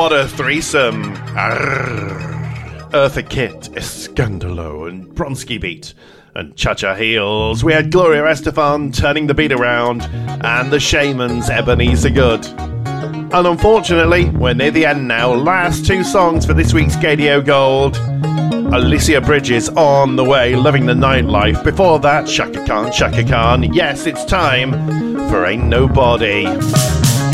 what a threesome. Arrgh. Eartha Kitt, Escandalo, and Bronski Beat, and Cha-Cha Heels. We had Gloria Estefan turning the beat around, and the Shamans, Ebenezer Good. And unfortunately, we're near the end now. Last two songs for this week's Gadio Gold. Alicia Bridges, On the Way, Loving the Nightlife. Before that, Shaka Khan, Shaka Khan. Yes, it's time for Ain't Nobody.